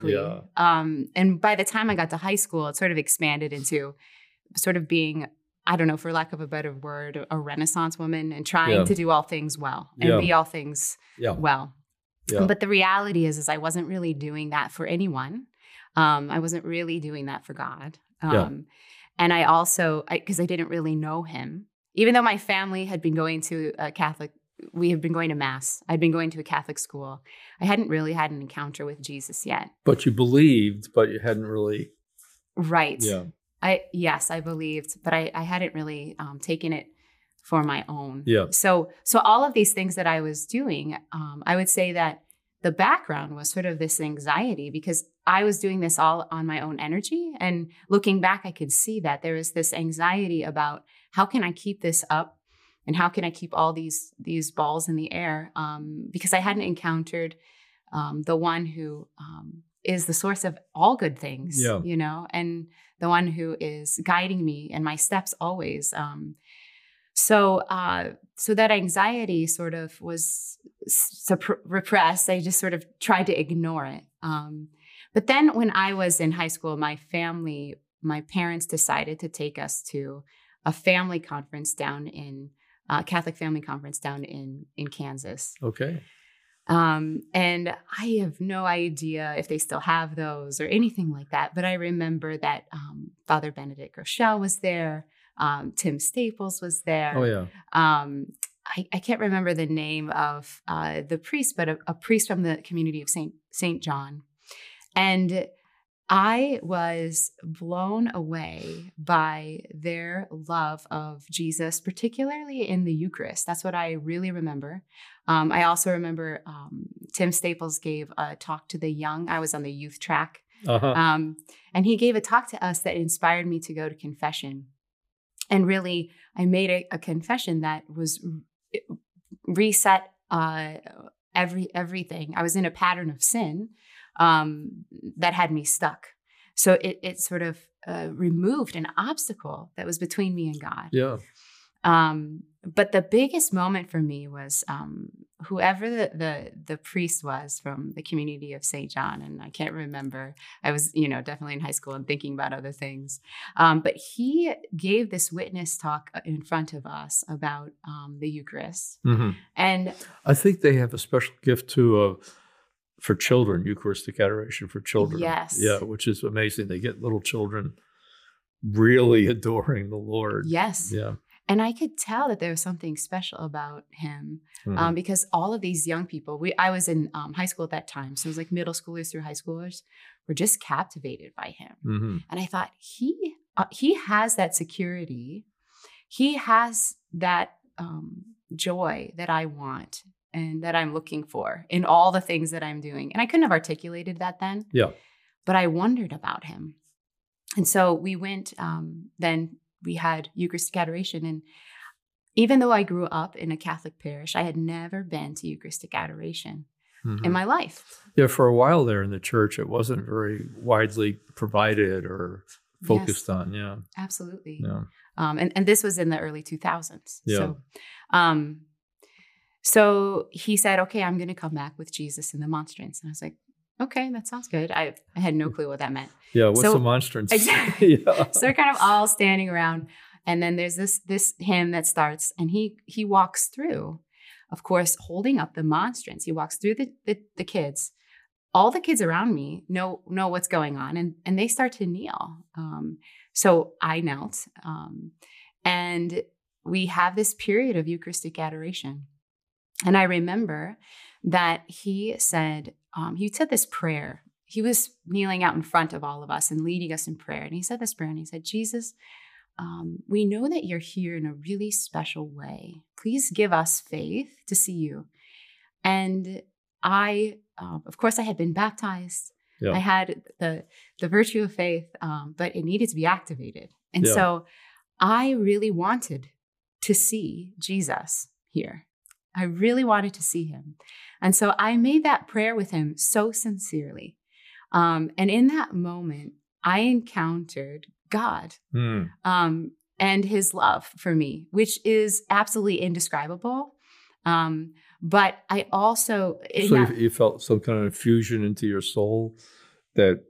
Yeah. And by the time I got to high school, it sort of expanded into sort of being, I don't know, for lack of a better word, a Renaissance woman and trying to do all things well and be all things well. Yeah. But the reality is I wasn't really doing that for anyone. I wasn't really doing that for God. And I also, because I didn't really know him, even though my family had been going to a Catholic, we had been going to Mass. I'd been going to a Catholic school. I hadn't really had an encounter with Jesus yet. But you believed, but you hadn't really. Right. Yeah. I believed, but I hadn't really taken it for my own. Yeah. So all of these things that I was doing, I would say that the background was sort of this anxiety because I was doing this all on my own energy. And looking back, I could see that there was this anxiety about how can I keep this up and how can I keep all these balls in the air? Because I hadn't encountered the one who is the source of all good things, you know, and the one who is guiding me and my steps always. So that anxiety sort of was repressed. I just sort of tried to ignore it. But then when I was in high school, my parents decided to take us to a family conference down in Catholic family conference down in Kansas. Okay. And I have no idea if they still have those or anything like that. But I remember that Father Benedict Groeschel was there. Tim Staples was there. Oh, yeah. I can't remember the name of the priest, but a priest from the community of St. John. And I was blown away by their love of Jesus, particularly in the Eucharist. That's what I really remember. I also remember Tim Staples gave a talk to the young. I was on the youth track. And he gave a talk to us that inspired me to go to confession. And really, I made a confession that was reset everything. I was in a pattern of sin that had me stuck. So it sort of removed an obstacle that was between me and God. Yeah. But the biggest moment for me was whoever the priest was from the community of St. John, and I can't remember. I was, definitely in high school and thinking about other things. But he gave this witness talk in front of us about the Eucharist. Mm-hmm. And I think they have a special gift too for children, Eucharistic adoration for children. Yes. Yeah, which is amazing. They get little children really adoring the Lord. Yes. Yeah. And I could tell that there was something special about him because all of these young people, I was in high school at that time. So it was like middle schoolers through high schoolers were just captivated by him. Mm-hmm. And I thought he has that security. He has that joy that I want and that I'm looking for in all the things that I'm doing. And I couldn't have articulated that then. Yeah. But I wondered about him. And so we went, then we had Eucharistic adoration. And even though I grew up in a Catholic parish, I had never been to Eucharistic adoration in my life. Yeah, for a while there in the church, it wasn't very widely provided or focused on. Yeah. Absolutely. Yeah. And this was in the early 2000s. Yeah. So he said, okay, I'm going to come back with Jesus in the monstrance. And I was like, okay, that sounds good. I had no clue what that meant. Yeah, what's a monstrance? Exactly. Yeah. So they're kind of all standing around. And then there's this hymn that starts, and he walks through, of course, holding up the monstrance. He walks through the kids. All the kids around me know what's going on, and they start to kneel. So I knelt, and we have this period of Eucharistic adoration. And I remember that he said this prayer. He was kneeling out in front of all of us and leading us in prayer. And he said this prayer, and he said, Jesus, we know that you're here in a really special way. Please give us faith to see you. And I, of course, I had been baptized. Yeah. I had the virtue of faith, but it needed to be activated. And so I really wanted to see Jesus here. I really wanted to see him. And so I made that prayer with him so sincerely. And in that moment, I encountered God and his love for me, which is absolutely indescribable. But I also... So you felt some kind of infusion into your soul that